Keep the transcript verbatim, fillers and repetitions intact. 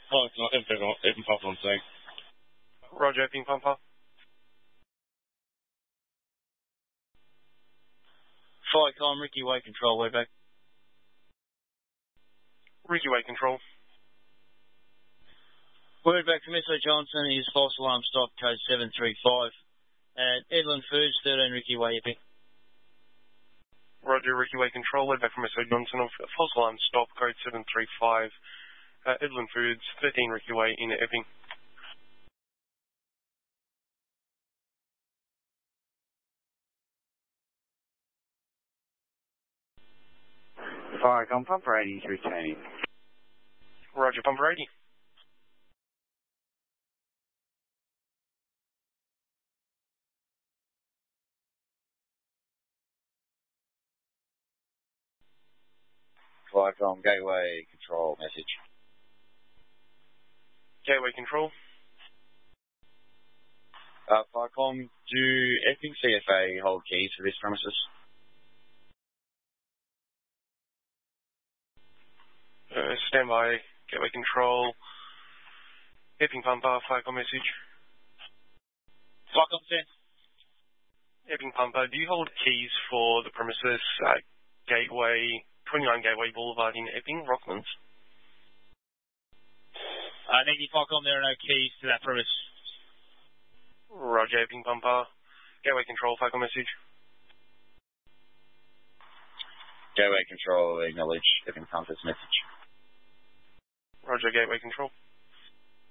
Oh, it's not Epping, Epping Pumper, I'm saying. Roger, Epping Pumper. Flycom, Ricky Way Control, way back. Ricky Way Control. Word back from S O Johnson is false alarm stop, code seven three five. At Edlin Foods, thirteen Ricky Way, Epping. Roger, Ricky Way Control. Word back from S O Johnson of false alarm stop, code seven three five. Uh, Edlin Foods, thirteen Ricky Way in Epping. Flycom, Pumper eighty is returning. Roger, Pumper eighty. Flycom, Gateway Control message. Gateway Control. Uh, Flycom, do Epping C F A hold keys for this premises? Uh, stand by. Gateway Control. Epping Pumper, Flycom message. Flycom ten. Epping Pumper, do you hold keys for the premises at Gateway, twenty-nine Gateway Boulevard in Epping, Rocklands? Uh, negative Flycom, there are no keys to that premise. Roger, Epping Pumper. Gateway Control, Flycom message. Gateway Control, acknowledge Epping Pumper's message. Roger, Gateway Control.